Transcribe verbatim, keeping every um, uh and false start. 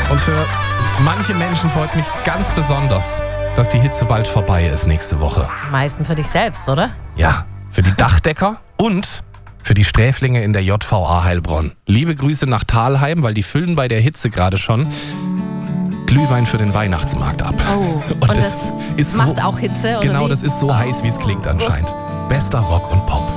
Und für manche Menschen freut es mich ganz besonders, dass die Hitze bald vorbei ist nächste Woche. Am meisten für dich selbst, oder? Ja, für die Dachdecker und für die Sträflinge in der J V A Heilbronn. Liebe Grüße nach Thalheim, weil die füllen bei der Hitze gerade schon Glühwein für den Weihnachtsmarkt ab. Oh, und, und das, das ist macht so, auch Hitze, oder Genau, wie? das ist so heiß, wie es klingt anscheinend. Bester Rock und Pop.